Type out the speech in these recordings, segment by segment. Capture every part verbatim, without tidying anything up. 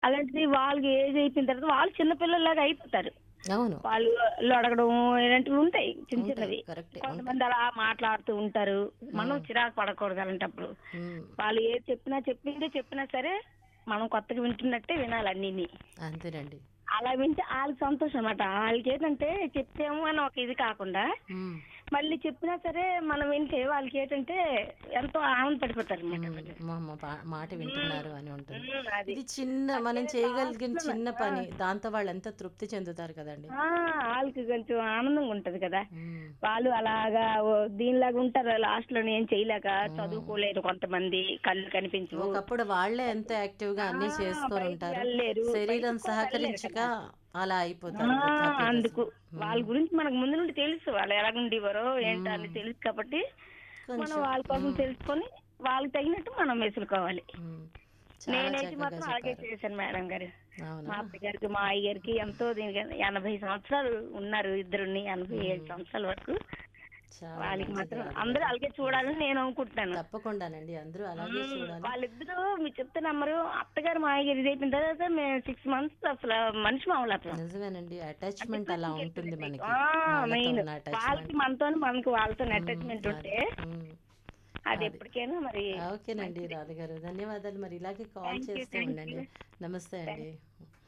అలాంటిది వాళ్ళకి ఏజ్ అయిపోయిన తర్వాత వాళ్ళు చిన్న పిల్లల్లాగా అయిపోతారు. అవును. వాళ్ళు లొడగడం ఇలాంటివి ఉంటాయి చిన్న ఉంటాయి. చిన్నవి. కరెక్టే. ఉంటాయి. కొంతమంది అలా మాట్లాడుతూ ఉంటారు. మనం హ్మ్. చిరాకు పడకూడదు అలాంటప్పుడు. హ్మ్. వాళ్ళు ఏది చెప్పినా చెప్పిందే చెప్పినా సరే, మనం కొత్తగా వింటున్నట్టే వినాలి అన్నీని. అంతేనండి. అలా వింటే ఆళ్ళకి సంతోషం అన్నమాట. ఆళ్ళకేంటంటే చెప్తేమో అని ఒక ఇది కాకుండా, హ్మ్. మళ్ళీ చెప్పినా సరే మనం వింటే వాళ్ళకేంటంటే ఎంతో ఆనందపడిపోతారన్నమాట హ్మ్. వాళ్ళు. మా అమ్మ పా మాట హ్మ్. వింటున్నారు అని ఉంటుంది. హ్మ్. అది. ఇది చిన్న అంటే మనం చేయగలిగిన లాస్ట్‌లోన చిన్న ఆ! పని. దాంతో వాళ్ళెంత తృప్తి చెందుతారు కదండీ! ఆ! ఆళ్ళకి కొంచెం ఆనందంగా ఉంటది కదా! హ్మ్. వాళ్ళు అలాగా ఓ దీనిలాగా ఉంటారు లాస్ట్‌లోని ఏం చేయలేక, హ్మ్. చదువుకోలేరు కొంతమంది, కళ్ళు కనిపించవు. ఒకప్పుడు వాళ్ళే ఎంతో యాక్టివ్‌గా ఆ! అన్నీ బయటికి చేసుకొనుంటారు. వెళ్ళలేరు. శరీరం బయటికి కూడా వెళ్ళలేరు సహకరించక కదా! అలా ఆ! అయిపోతారు వృద్ధాప్య అందుకు. దశలో. వాళ్ళ హ్మ్. గురించి మనకు ముందు నుండి తెలుసు. వాళ్ళు ఎలాగుండేవారో ఏంటో హ్మ్. అని తెలుసు కాబట్టి, మనం కొంచెం. వాళ్ళ కోసం హ్మ్. తెలుసుకొని, వాళ్ళకి తగినట్టు మనం మెసులుకోవాలి. హ్మ్. చాలా నేనైతే చక్కగా మాత్రం అలాగే చెప్పారు. చేశాను మేడం గారు. అవునా? మా అత్తగారికి, మా అయ్యగారికి ఎంతో దీనికి ఎనభై సంవత్సరాలు ఉన్నారు ఇద్దరుని. ఎనభై ఏడు హ్మ్. సంవత్సరాల వరకు. చాలా వాళ్ళకి మంచిది మాత్రం అందరూ రాధిగారు. అలాగే చూడాలని నిజంగా. నేను అనుకుంటున్నాను. తప్పకుండానండి. అందరూ అలాగే హ్మ్. చూడాలి. వాళ్ళిద్దరూ మీరు చెప్తే నమ్మరు. అత్తగారు, మామయ్యగారు ఇదయిపోయిన తర్వాత మేము ఆరు మంత్స్ అసల మనిషి అవ్వలేకపోయాం. నిజమేనండి. ఆ అటాచ్‌మెంట్ అలా డిప్రెషన్‌కి ఉంటుంది వెళ్ళిపోయింది. మనకి. ఆ! వాళ్ళతో మెయిన్. ఉన్న వాళ్ళకి అటాచ్‌మెంట్. మనతోని, మనకి వాళ్ళతోని హ్మ్. అటాచ్‌మెంట్ అది. ఉంటే హ్మ్. అది అది. ఎప్పటికైనా మరి ఆ! ఓకేనండి మంచిది. రాధిగారు. ధన్యవాదాలు. మరి ఇలాగే కాల్ థాంక్ యూ. చేస్తూ థాంక్ ఉండండి. యూ. నమస్తే అండి. థాంక్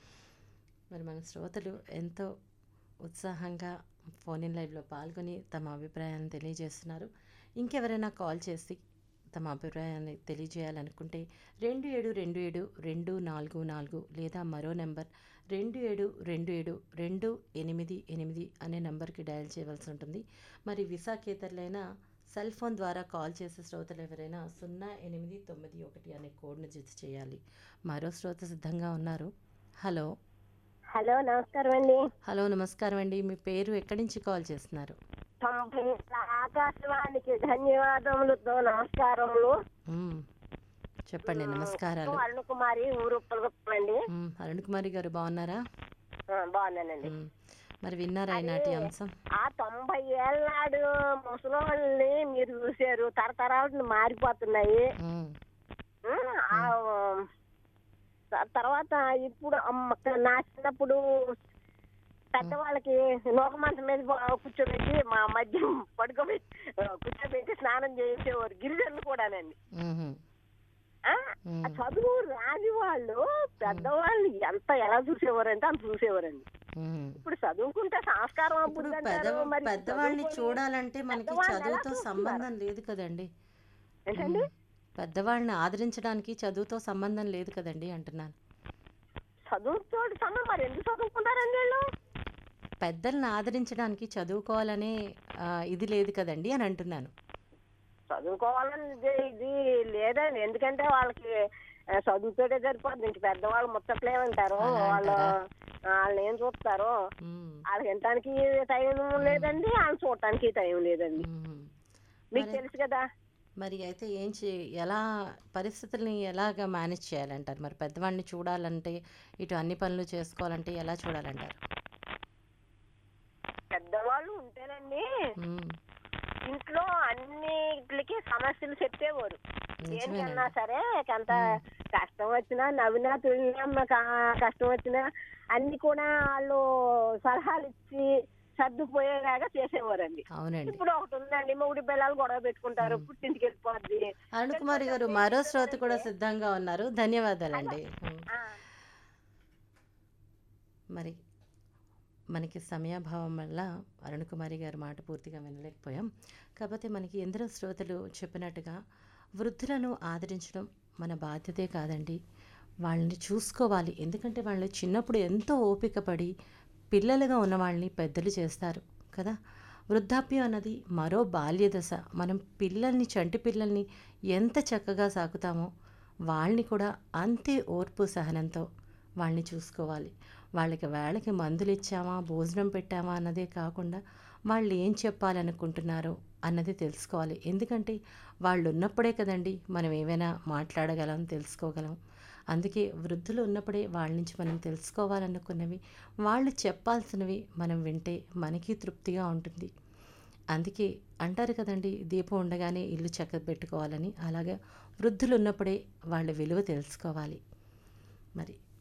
మరి మన శ్రోతలు ఎంతో ఉత్సాహంగా ఫోన్ ఇన్ లైవ్లో పాల్గొని తమ అభిప్రాయాన్ని తెలియజేస్తున్నారు. ఇంకెవరైనా కాల్ చేసి తమ అభిప్రాయాన్ని తెలియజేయాలనుకుంటే రెండు ఏడు రెండు ఏడు రెండు నాలుగు నాలుగు లేదా మరో నెంబర్ రెండు ఏడు రెండు ఏడు రెండు ఎనిమిది ఎనిమిది అనే నెంబర్కి డయల్ చేయవలసి ఉంటుంది. మరి విశాఖేతరులైనా సెల్ ఫోన్ ద్వారా కాల్ చేసే శ్రోతలు ఎవరైనా సున్నా ఎనిమిది తొమ్మిది ఒకటి అనే కోడ్ను జత చేయాలి. మరో శ్రోత సిద్ధంగా ఉన్నారు. హలో. హలో నమస్కారం అండి. హలో నమస్కారం అండి. మీ పేరు ఎక్కడి నుంచి కాల్ చేస్తున్నారు? తొంభై ఏళ్ళ ఆకాశవాణికి ధన్యవాదములతో నమస్కారములు. మ్మ్. చెప్పండి. ఉమ్, నమస్కారాలు. అరుణ కుమారి ఊరు ఉప్పలగుప్పండి. మ్మ్. అరుణ్ కుమారి గారు బాగున్నారా? ఆ, బాగున్నానండి. మ్మ్. మరి విన్నారా అది ఈనాటి అంశం? ఆ తొంభై ఏళ్ళ నాడు ముసలోళ్ళని మీరు చూశారు, తరతరాలు మారిపోతున్నాయి. మ్మ్. ఉమ్, ఆ మ్మ్. త- తర్వాత ఇప్పుడు అమ్మ నా చిన్నప్పుడు మ్మ్. పెద్దవాళ్ళకి నూక మంచం మీద బా- కూర్చోబెట్టి మా మధ్య పడుకోబెట్టి ఆ, కూర్చోబెట్టి స్నానం చేసేవారు గిరిజనులు కూడానండి. మ్మ్. ఆ ఆ మ్మ్. చదువు రాని వాళ్ళు మ్మ్. పెద్దవాళ్ళు ఎంత ఎలా చూసేవారంటే అంత చూసేవారండి. మ్మ్. ఇప్పుడు చదువుకుంటే సంస్కారం ఇప్పుడు అబ్బుద్ది అంటారు. పెదవ మరి ఇప్పుడు పెద్దవాళ్ళని చదువుకొని చూడాలంటే మనకి పెద్దవాళ్ళని ఎలా చదువుతో చూస్తున్నారు సంబంధం లేదు కదండి. ఏంటండి? మ్మ్. పెద్దవాళ్ళని ఆదరించడానికి చదువుతో సంబంధం లేదు కదండి అంటున్నాను. చదువుతో సమ మరి ఎందుకు చదువుకుంటారండి వీళ్ళు? పెద్దల్ని ఆదరించడానికి చదువుకోవాలనే ఆ, ఇది లేదు కదండి అని అంటున్నాను. చదువుకోవాలని ఇది ఇది లేదండి. ఎందుకంటే వాళ్ళకి ఆ, చదువుతోటే సరిపోతుంది. ఇంక పెద్దవాళ్ళు ముచ్చట్లేమంటారు అలా వాళ్ళు. అంటారా? వాళ్ళని ఏం చూస్తారు? మ్మ్. వాళ్ళకి వినటానికి టైం లేదండి, వాళ్ళని చూడటానికి టైం లేదండి. మ్మ్. మీకు మరి తెలుసు కదా. మరి అయితే ఏం చే ఎలా పరిస్థితుల్ని ఎలాగ మేనేజ్ చేయాలంటారు? మరి పెద్దవాడిని చూడాలంటే ఇటు అన్ని పనులు చేసుకోవాలంటే ఎలా చూడాలంటారు? పెద్దవాళ్ళు ఉంటేనండి మ్మ్. ఇంట్లో అన్నిటికి సమస్యలు చెప్పేవారు. దేనికన్నా నిజమేనండి. సరే ఎంత మ్మ్. కష్టం వచ్చినా నవ్వినా తుళ్ళినా క- కష్టం వచ్చినా అన్ని కూడా వాళ్ళు సలహాలు ఇచ్చి సర్దుకుపోయేలాగా చేసేవారండి. అవునండి. ఇప్పుడు ఒకటి ఉందండి, మొగుడు పిల్లలు గొడవ పెట్టుకుంటారు, మ్మ్. పుట్టింటికి వెళ్ళిపోద్ది. అరుణ్ కుమారి గారు వెళ్ళిపోతే మరో శ్రోత కూడా ఏమిటంటే సిద్ధంగా ఉన్నారు. హలో ధన్యవాదాలండి. మ్మ్. ఆ, మరి మనకి సమయాభావం వల్ల అరుణ్ కుమారి గారి మాట పూర్తిగా వినలేకపోయాం. కాకపోతే మనకి ఎందరో శ్రోతలు చెప్పినట్టుగా వృద్ధులను ఆదరించడం మన బాధ్యతే కాదండి, వాళ్ళని చూసుకోవాలి. ఎందుకంటే వాళ్ళు చిన్నప్పుడు ఎంతో ఓపిక పడి పిల్లలుగా ఉన్న వాళ్ళని పెద్దలు చేస్తారు కదా. వృద్ధాప్యం అన్నది మరో బాల్య దశ. మనం పిల్లల్ని చంటి పిల్లల్ని ఎంత చక్కగా సాకుతామో వాళ్ళని కూడా అంతే ఓర్పు సహనంతో వాళ్ళని చూసుకోవాలి. వాళ్ళకి వేళకి మందులు ఇచ్చామా, భోజనం పెట్టామా అన్నదే కాకుండా వాళ్ళు ఏం చెప్పాలనుకుంటున్నారో అన్నది తెలుసుకోవాలి. ఎందుకంటే వాళ్ళు ఉన్నప్పుడే కదండి మనం ఏమైనా మాట్లాడగలం, తెలుసుకోగలం. అందుకే వృద్ధులు ఉన్నప్పుడే వాళ్ళ నుంచి మనం తెలుసుకోవాలనుకున్నవి, వాళ్ళు చెప్పాల్సినవి మనం వింటే మనకి తృప్తిగా ఉంటుంది. అందుకే అంటారు కదండి, దీపం ఉండగానే ఇల్లు చక్కబెట్టుకోవాలని. అలాగే వృద్ధులు ఉన్నప్పుడే వాళ్ళ విలువ తెలుసుకోవాలి. మరి